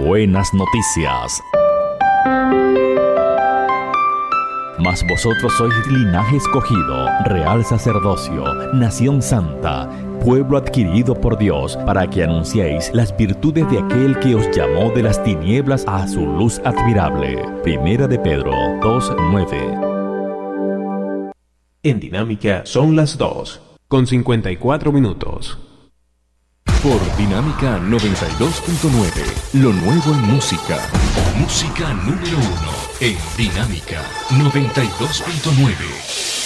buenas noticias. Mas vosotros sois linaje escogido, real sacerdocio, nación santa, pueblo adquirido por Dios, para que anunciéis las virtudes de aquel que os llamó de las tinieblas a su luz admirable. Primera de Pedro 2:9. En Dinámica son las 2:54. Por Dinámica 92.9, lo nuevo en música. Música número 1 en Dinámica 92.9.